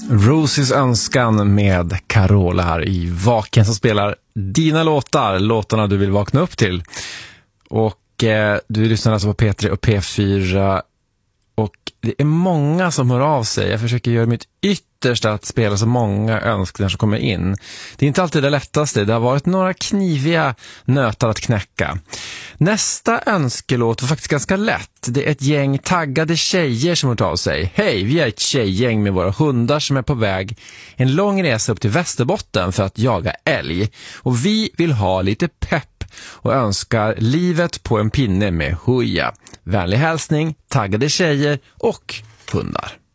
Rosies önskan med Carola här i Vaken som spelar dina låtarna du vill vakna upp till. Och du lyssnar alltså på P3 och P4 och det är många som hör av sig. Jag försöker göra mitt yttersta att spela så många önskningar som kommer in. Det är inte alltid det lättaste. Det har varit några kniviga nötar att knäcka. Nästa önskelåt var faktiskt ganska lätt. Det är ett gäng taggade tjejer som hört av sig. Hej, vi är ett tjejgäng med våra hundar som är på väg en lång resa upp till Västerbotten för att jaga älg. Och vi vill ha lite pepp och önskar livet på en pinne med Huja. Vänlig hälsning, taggade tjejer och hundar.